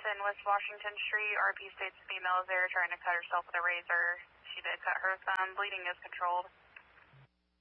10 West Washington Street. RP states female is there trying to cut herself with a razor. She did cut her thumb. Bleeding is controlled.